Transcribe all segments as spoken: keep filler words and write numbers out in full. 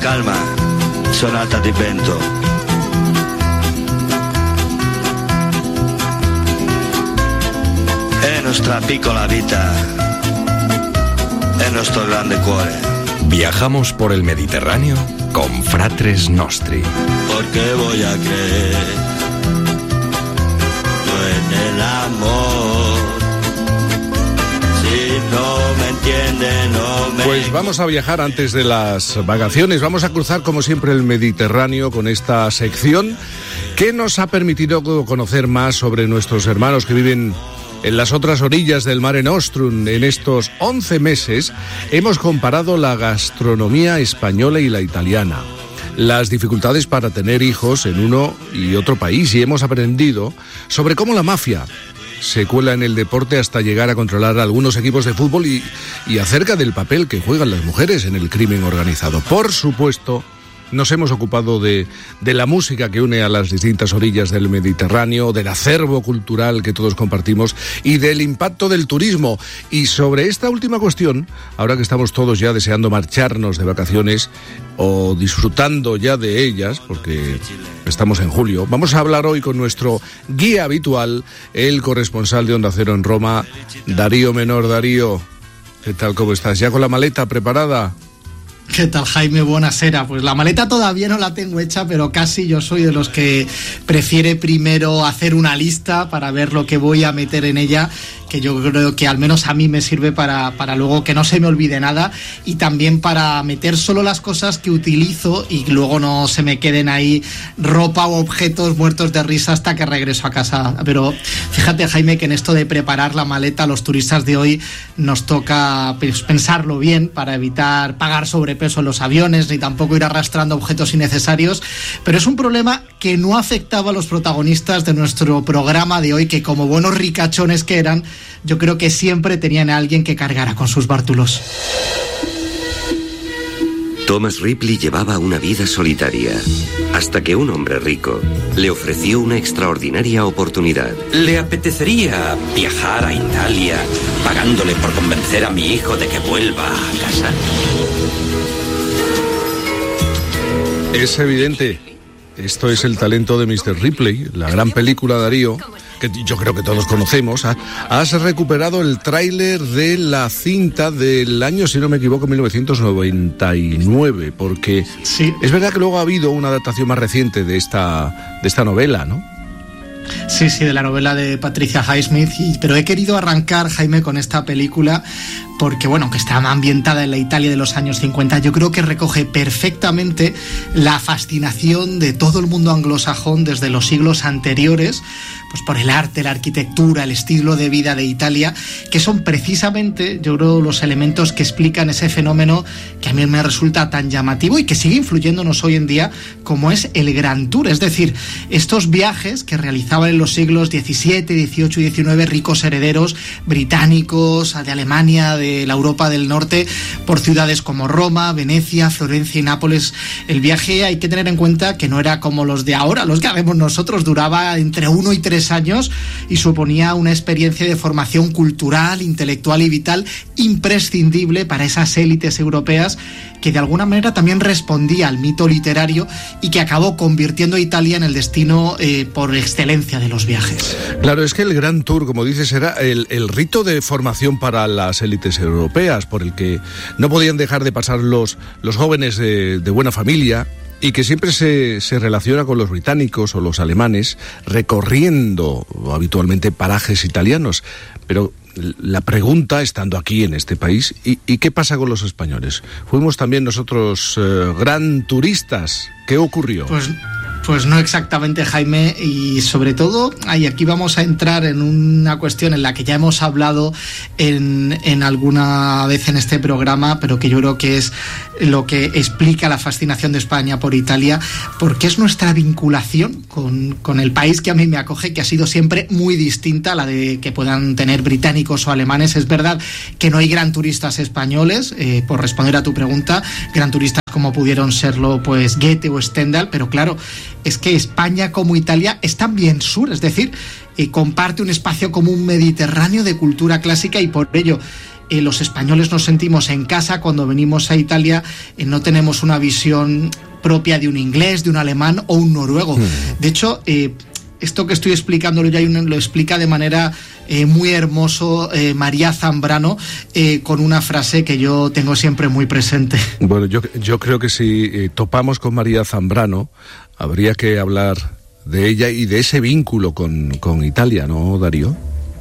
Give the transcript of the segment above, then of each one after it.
Calma, sonata di vento. È nostra piccola vita, è nostro grande cuore. Viajamos por el Mediterráneo con Fratres Nostri. Porque voy a creer no en el amor. Si no me entiende, no me... Pues vamos a viajar antes de las vacaciones. Vamos a cruzar como siempre el Mediterráneo con esta sección que nos ha permitido conocer más sobre nuestros hermanos que viven en las otras orillas del Mare Nostrum. En estos once meses hemos comparado la gastronomía española y la italiana, las dificultades para tener hijos en uno y otro país, y hemos aprendido sobre cómo la mafia se cuela en el deporte hasta llegar a controlar algunos equipos de fútbol y, y acerca del papel que juegan las mujeres en el crimen organizado. Por supuesto, nos hemos ocupado de, de la música que une a las distintas orillas del Mediterráneo, del acervo cultural que todos compartimos y del impacto del turismo. Y sobre esta última cuestión, ahora que estamos todos ya deseando marcharnos de vacaciones o disfrutando ya de ellas, porque estamos en julio, vamos a hablar hoy con nuestro guía habitual, el corresponsal de Onda Cero en Roma, Darío Menor. Darío, ¿qué tal? ¿Cómo estás? ¿Ya con la maleta preparada? ¿Qué tal, Jaime? Buenasera. Pues la maleta todavía no la tengo hecha, pero casi. Yo soy de los que prefiere primero hacer una lista para ver lo que voy a meter en ella, que yo creo que al menos a mí me sirve para, para luego que no se me olvide nada, y también para meter solo las cosas que utilizo y luego no se me queden ahí ropa o objetos muertos de risa hasta que regreso a casa. Pero fíjate, Jaime, que en esto de preparar la maleta, los turistas de hoy nos toca pues, pensarlo bien para evitar pagar sobrepeso en los aviones ni tampoco ir arrastrando objetos innecesarios. Pero es un problema que no afectaba a los protagonistas de nuestro programa de hoy, que como buenos ricachones que eran, yo creo que siempre tenían a alguien que cargara con sus bártulos. Thomas Ripley llevaba una vida solitaria, hasta que un hombre rico le ofreció una extraordinaria oportunidad. ¿Le apetecería viajar a Italia, pagándole por convencer a mi hijo de que vuelva a casa? Es evidente, esto es el talento de mister Ripley, la gran película, Darío, que yo creo que todos conocemos. Has recuperado el tráiler de la cinta del año, si no me equivoco, mil novecientos noventa y nueve, porque sí, es verdad que luego ha habido una adaptación más reciente de esta, de esta novela, ¿no? Sí, sí, de la novela de Patricia Highsmith, y, pero he querido arrancar, Jaime, con esta película porque, bueno, que está ambientada en la Italia de los años cincuenta, yo creo que recoge perfectamente la fascinación de todo el mundo anglosajón desde los siglos anteriores, pues por el arte, la arquitectura, el estilo de vida de Italia, que son precisamente, yo creo, los elementos que explican ese fenómeno que a mí me resulta tan llamativo y que sigue influyéndonos hoy en día, como es el Grand Tour. Es decir, estos viajes que realizaban en los siglos diecisiete, dieciocho y diecinueve ricos herederos británicos, de Alemania, de la Europa del Norte, por ciudades como Roma, Venecia, Florencia y Nápoles. El viaje, hay que tener en cuenta que no era como los de ahora, los que hacemos nosotros, duraba entre uno y tres años y suponía una experiencia de formación cultural, intelectual y vital imprescindible para esas élites europeas, que de alguna manera también respondía al mito literario y que acabó convirtiendo a Italia en el destino eh, por excelencia de los viajes. Claro, es que el Grand Tour, como dices, era el, el rito de formación para las élites europeas, por el que no podían dejar de pasar los, los jóvenes de, de buena familia, y que siempre se, se relaciona con los británicos o los alemanes recorriendo habitualmente parajes italianos. Pero la pregunta, estando aquí en este país, ¿y, y qué pasa con los españoles? ¿Fuimos también nosotros eh, gran turistas? ¿Qué ocurrió? Pues... Pues no exactamente, Jaime, y sobre todo, ay, aquí vamos a entrar en una cuestión en la que ya hemos hablado en, en alguna vez en este programa, pero que yo creo que es lo que explica la fascinación de España por Italia, porque es nuestra vinculación con, con el país que a mí me acoge, que ha sido siempre muy distinta a la de que puedan tener británicos o alemanes. Es verdad que no hay gran turistas españoles, eh, por responder a tu pregunta, gran turistas como pudieron serlo pues Goethe o Stendhal, pero claro, es que España como Italia es también sur, es decir, eh, comparte un espacio común mediterráneo de cultura clásica, y por ello eh, los españoles nos sentimos en casa cuando venimos a Italia, eh, no tenemos una visión propia de un inglés, de un alemán o un noruego. Mm. De hecho, eh, esto que estoy explicándolo ya lo explica de manera eh, muy hermoso eh, María Zambrano, eh, con una frase que yo tengo siempre muy presente. Bueno, yo, yo creo que si eh, topamos con María Zambrano, habría que hablar de ella y de ese vínculo con, con Italia, ¿no, Darío?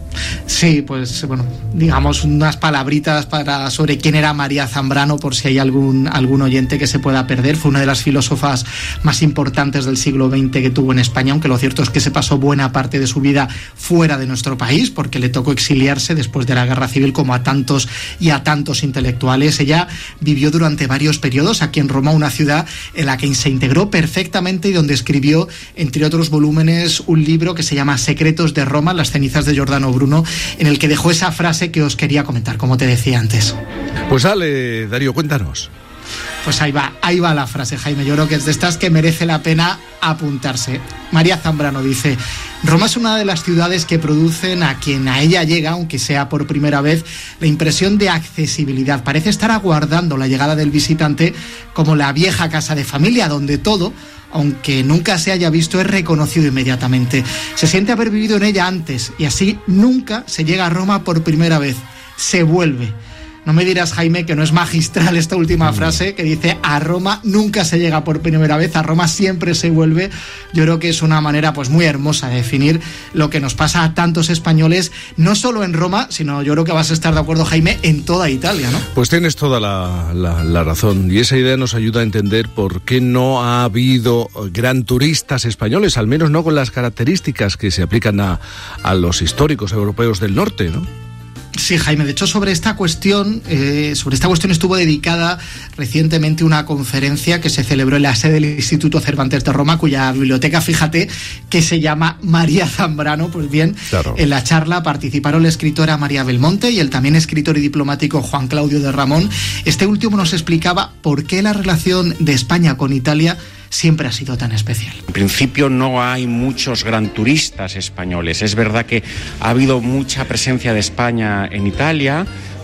Sí, pues bueno, digamos unas palabritas para sobre quién era María Zambrano, por si hay algún, algún oyente que se pueda perder. Fue una de las filósofas más importantes del siglo veinte que tuvo en España, aunque lo cierto es que se pasó buena parte de su vida fuera de nuestro país, porque le tocó exiliarse después de la Guerra Civil, como a tantos y a tantos intelectuales. Ella vivió durante varios periodos aquí en Roma, una ciudad en la que se integró perfectamente y donde escribió, entre otros volúmenes, un libro que se llama Secretos de Roma, las cenizas de Giordano Bruno, en el que dejó esa frase que os quería comentar, como te decía antes. Pues dale, Darío, cuéntanos. Pues ahí va, ahí va la frase, Jaime. Yo creo que es de estas que merece la pena apuntarse. María Zambrano dice: Roma es una de las ciudades que producen a quien a ella llega, aunque sea por primera vez, la impresión de accesibilidad. Parece estar aguardando la llegada del visitante como la vieja casa de familia, donde todo, aunque nunca se haya visto, es reconocido inmediatamente. Se siente haber vivido en ella antes y así nunca se llega a Roma por primera vez. Se vuelve. No me dirás, Jaime, que no es magistral esta última frase que dice: a Roma nunca se llega por primera vez, a Roma siempre se vuelve. Yo creo que es una manera pues muy hermosa de definir lo que nos pasa a tantos españoles, no solo en Roma, sino, yo creo que vas a estar de acuerdo, Jaime, en toda Italia, ¿no? Pues tienes toda la, la, la razón, y esa idea nos ayuda a entender por qué no ha habido gran turistas españoles, al menos no con las características que se aplican a, a los históricos europeos del norte, ¿no? Sí, Jaime, de hecho sobre esta cuestión, eh, sobre esta cuestión estuvo dedicada recientemente una conferencia que se celebró en la sede del Instituto Cervantes de Roma, cuya biblioteca, fíjate, que se llama María Zambrano. Pues bien, claro. En la charla participaron la escritora María Belmonte y el también escritor y diplomático Juan Claudio de Ramón. Este último nos explicaba por qué la relación de España con Italia siempre ha sido tan especial. En principio no hay muchos gran turistas españoles. Es verdad que ha habido mucha presencia de España en Italia,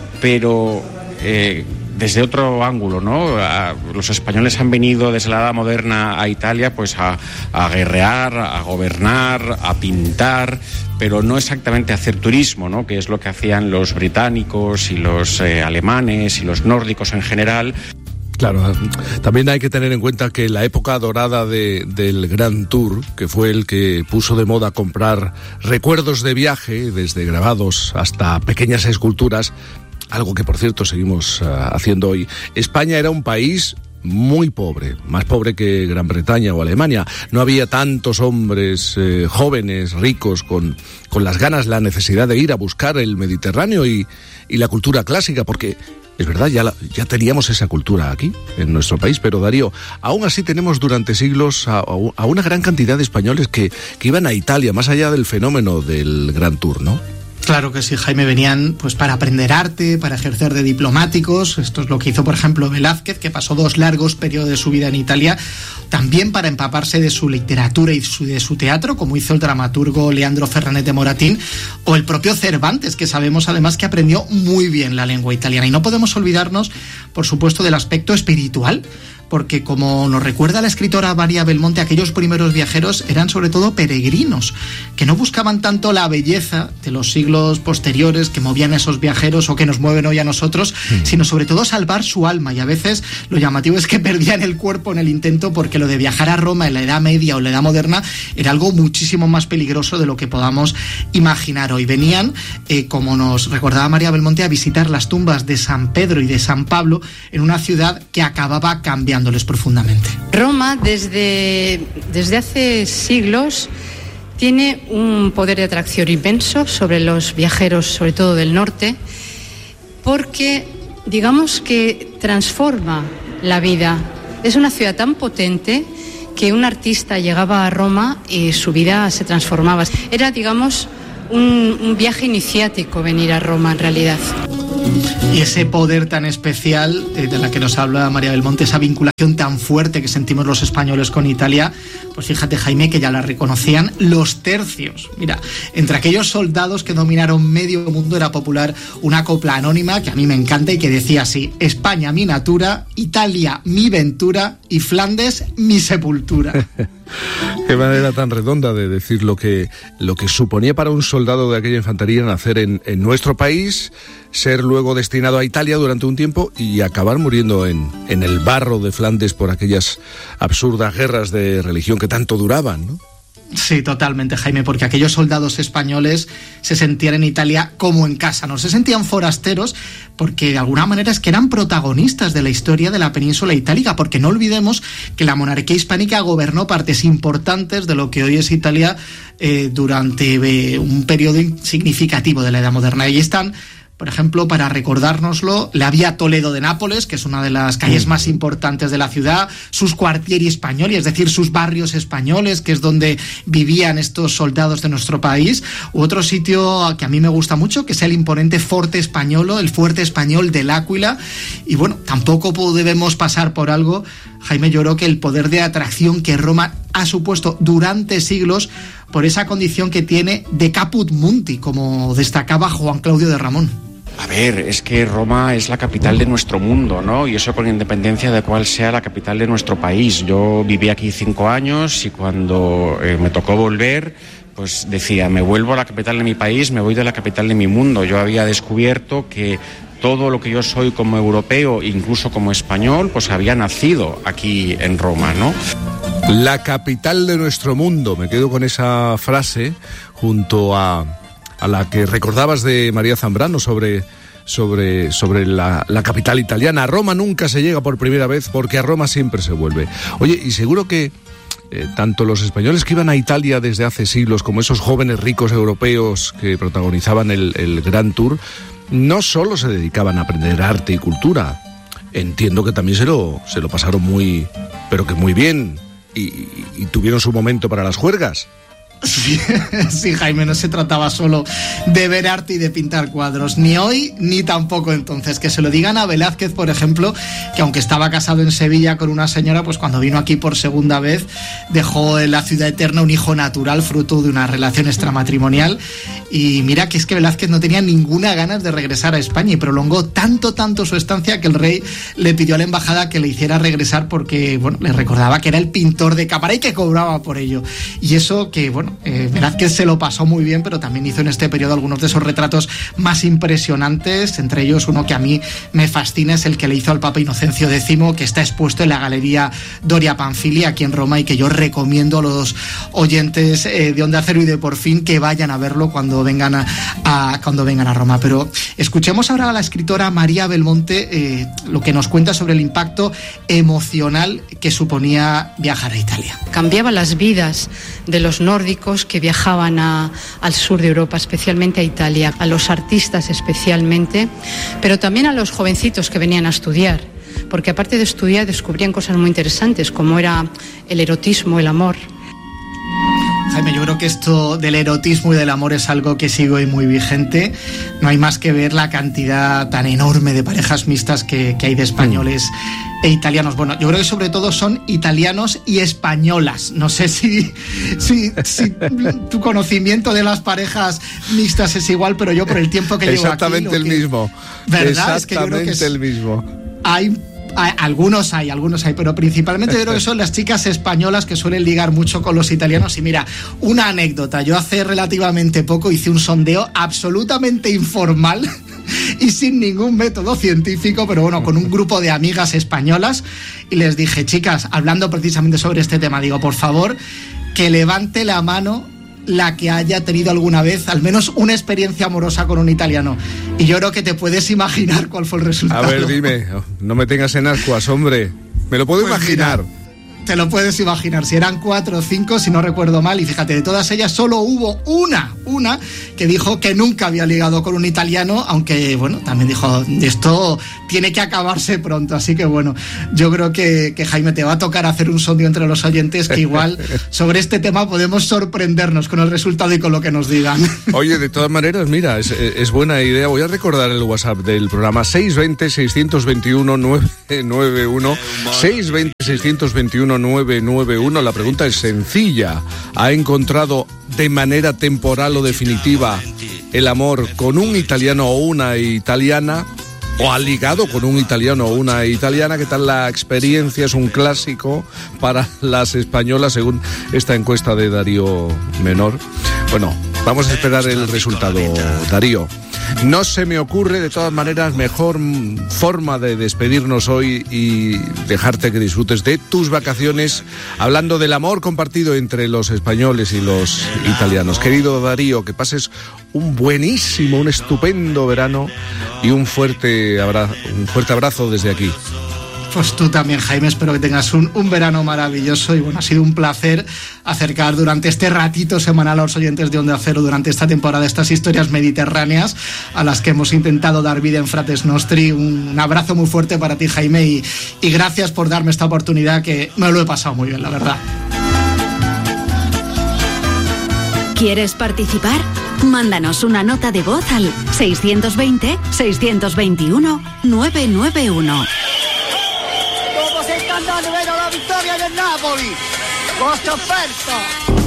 pero eh, desde otro ángulo, ¿no? A, los españoles han venido desde la Edad Moderna a Italia pues a, a guerrear, a gobernar, a pintar, pero no exactamente a hacer turismo, ¿no? Que es lo que hacían los británicos y los eh, alemanes y los nórdicos en general. Claro, también hay que tener en cuenta que la época dorada de, del Grand Tour, que fue el que puso de moda comprar recuerdos de viaje, desde grabados hasta pequeñas esculturas, algo que por cierto seguimos uh, haciendo hoy. España era un país muy pobre, más pobre que Gran Bretaña o Alemania. No había tantos hombres eh, jóvenes, ricos, con, con las ganas, la necesidad de ir a buscar el Mediterráneo y, y la cultura clásica, porque es verdad, ya, la, ya teníamos esa cultura aquí, en nuestro país, pero Darío, aún así tenemos durante siglos a, a una gran cantidad de españoles que, que iban a Italia, más allá del fenómeno del Grand Tour, ¿no? Claro que sí, Jaime, venían pues para aprender arte, para ejercer de diplomáticos. Esto es lo que hizo, por ejemplo, Velázquez, que pasó dos largos periodos de su vida en Italia, también para empaparse de su literatura y su, de su teatro, como hizo el dramaturgo Leandro Ferranet de Moratín, o el propio Cervantes, que sabemos además que aprendió muy bien la lengua italiana. Y no podemos olvidarnos, por supuesto, del aspecto espiritual, porque como nos recuerda la escritora María Belmonte, aquellos primeros viajeros eran sobre todo peregrinos, que no buscaban tanto la belleza de los siglos posteriores que movían a esos viajeros o que nos mueven hoy a nosotros, mm. sino sobre todo salvar su alma, y a veces lo llamativo es que perdían el cuerpo en el intento, porque lo de viajar a Roma en la Edad Media o la Edad Moderna era algo muchísimo más peligroso de lo que podamos imaginar hoy. Venían, eh, como nos recordaba María Belmonte, a visitar las tumbas de San Pedro y de San Pablo en una ciudad que acababa cambiando profundamente. Roma desde, desde hace siglos tiene un poder de atracción inmenso sobre los viajeros, sobre todo del norte, porque digamos que transforma la vida. Es una ciudad tan potente que un artista llegaba a Roma y su vida se transformaba. Era, digamos, un, un viaje iniciático venir a Roma en realidad. Y ese poder tan especial eh, de la que nos habla María Belmonte, esa vinculación tan fuerte que sentimos los españoles con Italia, pues fíjate, Jaime, que ya la reconocían los tercios. Mira, entre aquellos soldados que dominaron medio mundo era popular una copla anónima que a mí me encanta y que decía así: España mi natura, Italia mi ventura y Flandes mi sepultura. Qué manera tan redonda de decir lo que, lo que suponía para un soldado de aquella infantería nacer en, en nuestro país, ser luego destinado a Italia durante un tiempo y acabar muriendo en, en el barro de Flandes por aquellas absurdas guerras de religión que tanto duraban, ¿no? Sí, totalmente, Jaime, porque aquellos soldados españoles se sentían en Italia como en casa, no se sentían forasteros, porque de alguna manera es que eran protagonistas de la historia de la península itálica, porque no olvidemos que la monarquía hispánica gobernó partes importantes de lo que hoy es Italia eh, durante eh, un periodo significativo de la Edad Moderna. Y están, por ejemplo, para recordárnoslo, la Vía Toledo de Nápoles, que es una de las calles más importantes de la ciudad, sus quartieri españoli, es decir, sus barrios españoles, que es donde vivían estos soldados de nuestro país. U otro sitio que a mí me gusta mucho, que es el imponente Forte Españolo, el Fuerte Español del Áquila. Y bueno, tampoco debemos pasar por algo, Jaime, yo creo que el poder de atracción que Roma ha supuesto durante siglos por esa condición que tiene de caput munti, como destacaba Juan Claudio de Ramón. A ver, es que Roma es la capital de nuestro mundo, ¿no? Y eso con independencia de cuál sea la capital de nuestro país. Yo viví aquí cinco años y cuando eh, me tocó volver, pues decía, me vuelvo a la capital de mi país, me voy de la capital de mi mundo. Yo había descubierto que todo lo que yo soy como europeo, incluso como español, pues había nacido aquí en Roma, ¿no? La capital de nuestro mundo, me quedo con esa frase junto a, a la que recordabas de María Zambrano sobre, sobre, sobre la, la capital italiana. A Roma nunca se llega por primera vez porque a Roma siempre se vuelve. Oye, y seguro que eh, tanto los españoles que iban a Italia desde hace siglos como esos jóvenes ricos europeos que protagonizaban el, el Gran Tour, no solo se dedicaban a aprender arte y cultura, entiendo que también se lo, se lo pasaron muy, pero que muy bien. Y, y, y tuvieron su momento para las juergas. Sí, sí, Jaime, no se trataba solo de ver arte y de pintar cuadros, ni hoy ni tampoco entonces. Que se lo digan a Velázquez, por ejemplo, que aunque estaba casado en Sevilla con una señora, pues cuando vino aquí por segunda vez dejó en la ciudad eterna un hijo natural fruto de una relación extramatrimonial. Y mira que es que Velázquez no tenía ninguna ganas de regresar a España y prolongó tanto, tanto su estancia que el rey le pidió a la embajada que le hiciera regresar porque, bueno, le recordaba que era el pintor de cámara y que cobraba por ello. Y eso que, bueno, Eh, Velázquez se lo pasó muy bien, pero también hizo en este periodo algunos de esos retratos más impresionantes, entre ellos uno que a mí me fascina, es el que le hizo al Papa Inocencio décimo, que está expuesto en la Galería Doria Pamphili aquí en Roma y que yo recomiendo a los oyentes eh, de Onda Cero y de Por Fin que vayan a verlo cuando vengan a, a, cuando vengan a Roma. Pero escuchemos ahora a la escritora María Belmonte eh, lo que nos cuenta sobre el impacto emocional que suponía viajar a Italia. Cambiaba las vidas de los nórdicos que viajaban a, al sur de Europa, especialmente a Italia, a los artistas especialmente, pero también a los jovencitos que venían a estudiar, porque aparte de estudiar descubrían cosas muy interesantes, como era el erotismo, el amor. Jaime, yo creo que esto del erotismo y del amor es algo que sigue hoy muy vigente. No hay más que ver la cantidad tan enorme de parejas mixtas que, que hay de españoles e italianos. Bueno, yo creo que sobre todo son italianos y españolas. No sé si, si, si tu conocimiento de las parejas mixtas es igual, pero yo por el tiempo que llevo aquí... Exactamente el que, mismo. ¿Verdad? Exactamente es que yo creo que es, el mismo. Hay... Algunos hay, algunos hay, pero principalmente yo creo que son las chicas españolas que suelen ligar mucho con los italianos. Y mira, una anécdota, yo hace relativamente poco hice un sondeo absolutamente informal y sin ningún método científico, pero bueno, con un grupo de amigas españolas y les dije, chicas, hablando precisamente sobre este tema, digo, por favor, que levante la mano la que haya tenido alguna vez al menos una experiencia amorosa con un italiano. Y yo creo que te puedes imaginar cuál fue el resultado. A ver, dime, no me tengas en ascuas, hombre. Me lo puedo pues imaginar. Mira, te lo puedes imaginar, si eran cuatro o cinco, si no recuerdo mal, y fíjate, de todas ellas solo hubo una, una que dijo que nunca había ligado con un italiano, aunque, bueno, también dijo, esto tiene que acabarse pronto, así que, bueno, yo creo que, que Jaime, te va a tocar hacer un sondeo entre los oyentes, que igual sobre este tema podemos sorprendernos con el resultado y con lo que nos digan. Oye, de todas maneras, mira, es, es buena idea, voy a recordar el WhatsApp del programa, seis dos cero, seis dos uno, nueve nueve uno, seis dos cero, seis dos uno, nueve nueve uno. La pregunta es sencilla. ¿Ha encontrado de manera temporal o definitiva el amor con un italiano o una italiana? ¿O ha ligado con un italiano o una italiana? ¿Qué tal la experiencia? Es un clásico para las españolas según esta encuesta de Darío Menor. Bueno, vamos a esperar el resultado, Darío. No se me ocurre, de todas maneras, mejor forma de despedirnos hoy y dejarte que disfrutes de tus vacaciones hablando del amor compartido entre los españoles y los italianos. Querido Darío, que pases un buenísimo, un estupendo verano y un fuerte abrazo, un fuerte abrazo desde aquí. Pues tú también, Jaime, espero que tengas un, un verano maravilloso y bueno, ha sido un placer acercar durante este ratito semanal a los oyentes de Onda Cero durante esta temporada estas historias mediterráneas a las que hemos intentado dar vida en Fratres Nostri. Un abrazo muy fuerte para ti, Jaime, y, y gracias por darme esta oportunidad, que me lo he pasado muy bien, la verdad. ¿Quieres participar? Mándanos una nota de voz al seiscientos veinte, seiscientos veintiuno, nueve nueve uno. Dopo sessanta anni vedo la vittoria del Napoli. Vostra offerta.